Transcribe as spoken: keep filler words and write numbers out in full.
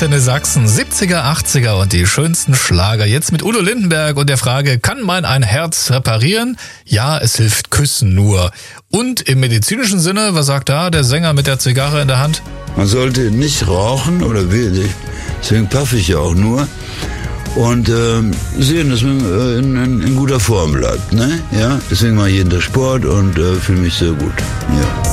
Antenne Sachsen, siebziger, achtziger und die schönsten Schlager. Jetzt mit Udo Lindenberg und der Frage, kann man ein Herz reparieren? Ja, es hilft Küssen nur. Und im medizinischen Sinne, was sagt da der Sänger mit der Zigarre in der Hand? Man sollte nicht rauchen oder wenig, deswegen paffe ich ja auch nur. Und äh, sehen, dass man äh, in, in, in guter Form bleibt, ne? Ja, deswegen mache ich jeden Tag Sport und äh, fühle mich sehr gut. Ja.